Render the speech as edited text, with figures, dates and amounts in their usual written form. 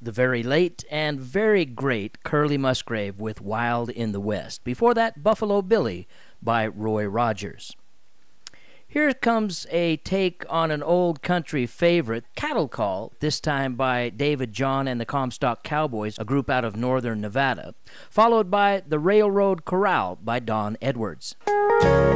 the very late and very great Curly Musgrave with Wild in the West. Before that, Buffalo Billy by Roy Rogers. Here comes a take on an old country favorite, Cattle Call, this time by David John and the Comstock Cowboys, a group out of northern Nevada, followed by The Railroad Corral by Don Edwards.